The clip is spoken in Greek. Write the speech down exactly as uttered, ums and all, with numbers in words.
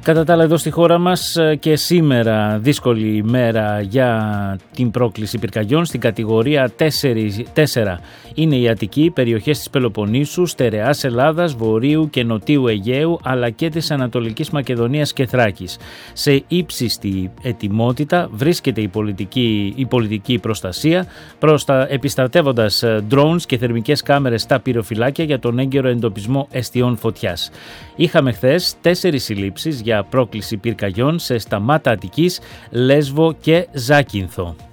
Κατά τα άλλα, εδώ στη χώρα μας και σήμερα δύσκολη ημέρα για την πρόκληση πυρκαγιών. Στην κατηγορία τέσσερα είναι η Αττική, περιοχές της Πελοποννήσου, στερεάς Ελλάδας, Βορείου και Νοτίου Αιγαίου, αλλά και της Ανατολικής Μακεδονίας και Θράκης. Σε ύψιστη ετοιμότητα βρίσκεται η πολιτική, η πολιτική προστασία, προστα... επιστρατεύοντας drones και θερμικές κάμερες στα πυροφυλάκια για τον έγκαιρο εντοπισμό εστιών φωτιάς. Είχαμε χθες τέσσερις συλλήψεις για πρόκληση πυρκαγιών σε Σταμάτα Αττικής, Λέσβο και Ζάκυνθο.